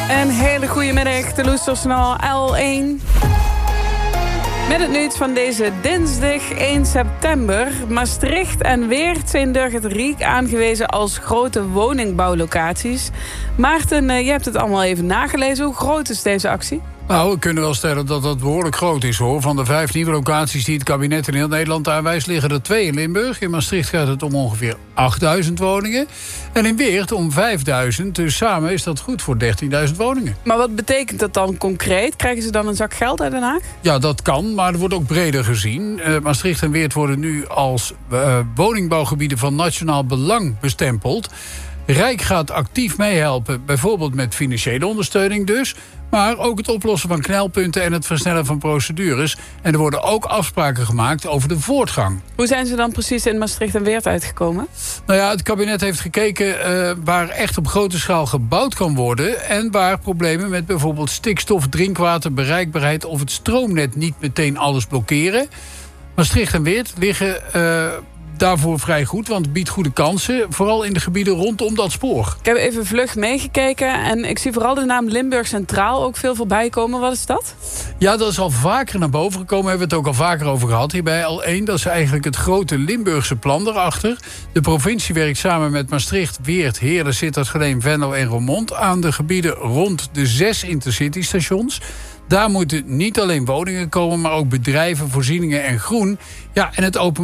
Een hele goede middag, de Loestersnal L1. Met het nieuws van deze dinsdag 1 september. Maastricht en Weert zijn door het Rijk aangewezen als grote woningbouwlocaties. Maarten, je hebt het allemaal even nagelezen. Hoe groot is deze actie? Nou, we kunnen wel stellen dat dat behoorlijk groot is, hoor. Van de 5 nieuwe locaties die het kabinet in heel Nederland aanwijst, liggen er 2 in Limburg. In Maastricht gaat het om ongeveer 8000 woningen. En in Weert om 5000. Dus samen is dat goed voor 13.000 woningen. Maar wat betekent dat dan concreet? Krijgen ze dan een zak geld uit Den Haag? Ja, dat kan, maar het wordt ook breder gezien. Maastricht en Weert worden nu als woningbouwgebieden van nationaal belang bestempeld. Rijk gaat actief meehelpen, bijvoorbeeld met financiële ondersteuning dus, maar ook het oplossen van knelpunten en het versnellen van procedures. En er worden ook afspraken gemaakt over de voortgang. Hoe zijn ze dan precies in Maastricht en Weert uitgekomen? Nou ja, het kabinet heeft gekeken waar echt op grote schaal gebouwd kan worden en waar problemen met bijvoorbeeld stikstof, drinkwater, bereikbaarheid of het stroomnet niet meteen alles blokkeren. Maastricht en Weert liggen daarvoor vrij goed, want het biedt goede kansen, vooral in de gebieden rondom dat spoor. Ik heb even vlug meegekeken en ik zie vooral de naam Limburg Centraal ook veel voorbij komen. Wat is dat? Ja, dat is al vaker naar boven gekomen. Hebben we het ook al vaker over gehad hierbij. L1, dat is eigenlijk het grote Limburgse plan erachter. De provincie werkt samen met Maastricht, Weert, Heerlen, Sittard, Geleen, Venlo en Roermond aan de gebieden rond de 6 intercitystations. Daar moeten niet alleen woningen komen, maar ook bedrijven, voorzieningen en groen. Ja, en het openbaar